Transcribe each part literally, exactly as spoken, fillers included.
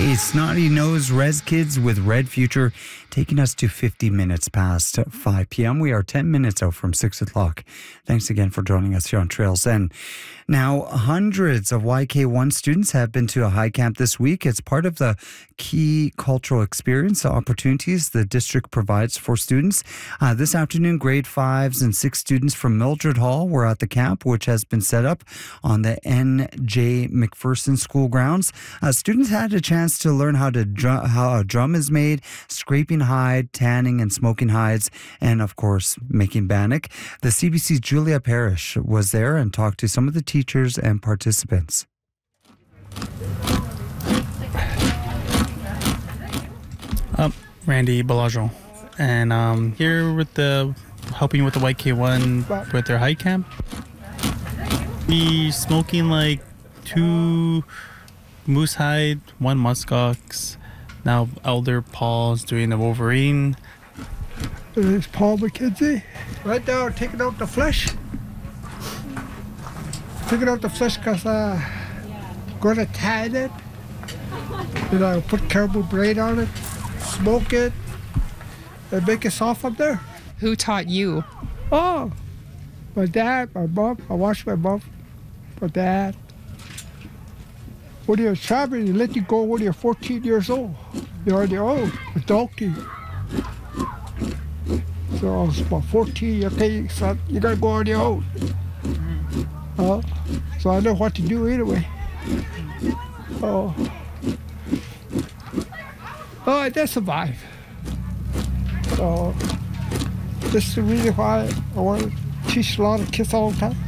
Hey, Snotty Nose Res Kids with Red Future, taking us to fifty minutes past five p.m. We are ten minutes out from six o'clock. Thanks again for joining us here on Trails End. Now, hundreds of Y K one students have been to a high camp this week. It's part of the key cultural experience opportunities the district provides for students. Uh, this afternoon, grade fives and six students from Mildred Hall were at the camp, which has been set up on the N J McPherson School grounds. Uh, students had a chance to learn how to drum, how a drum is made, scraping hide, tanning and smoking hides, and of course making bannock. The C B C's Julia Parrish was there and talked to some of the teachers and participants. Um, Randy Bellagio, and um, here with the helping with the Y K one with their high camp. We smoking like two moose hide, one muskox. Now Elder Paul's doing the Wolverine. There's Paul McKenzie. Right now, taking out the flesh. Taking out the flesh because I'm uh, going to tan it. Then I'll put caramel braid on it, smoke it, and make it soft up there. Who taught you? Oh, my dad, my mom. I watched my mom, my dad. When you're traveling, they let you go when you're fourteen years old. You're on your own, a donkey. So I was about fourteen, okay, son, you gotta go on your own. Uh, so I know what to do anyway. Oh, oh, I did survive. So this is the reason why I want to teach a lot of kids all the time.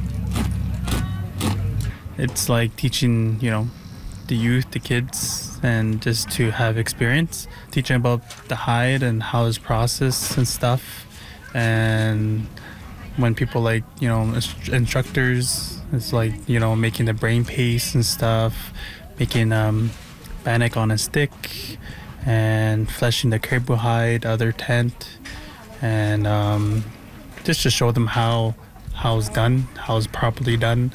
It's like teaching, you know, the youth, the kids, and just to have experience, teaching about the hide and how it's processed and stuff. And when people like, you know, instructors, it's like, you know, making the brain paste and stuff, making um, bannock on a stick, and fleshing the caribou hide, other tent, and um, just to show them how how it's done, how it's properly done.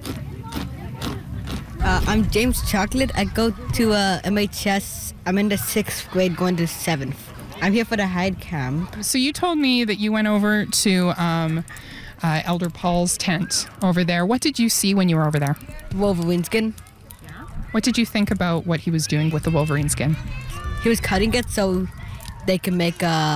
Uh, I'm James Chocolate. I go to uh, M H S. I'm in the sixth grade going to seventh. I'm here for the hide camp. So you told me that you went over to um, uh, Elder Paul's tent over there. What did you see when you were over there? Wolverine skin. What did you think about what he was doing with the Wolverine skin? He was cutting it so they can make uh,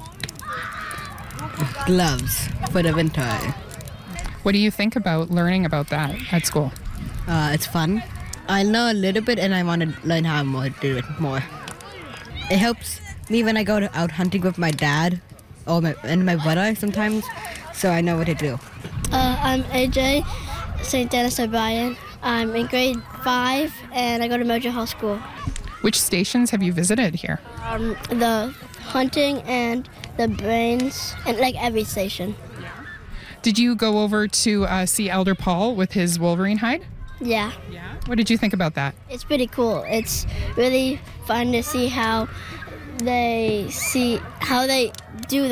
gloves for the winter. What do you think about learning about that at school? Uh, it's fun. I know a little bit and I want to learn how to do it more. It helps me when I go to, out hunting with my dad or my, and my brother sometimes, so I know what to do. Uh, I'm A J, Saint Dennis O'Brien. I'm in grade five and I go to Mildred Hall School. Which stations have you visited here? Um, the hunting and the brains and like every station. Did you go over to uh, see Elder Paul with his Wolverine hide? Yeah. Yeah. What did you think about that? It's pretty cool. It's really fun to see how they see how they do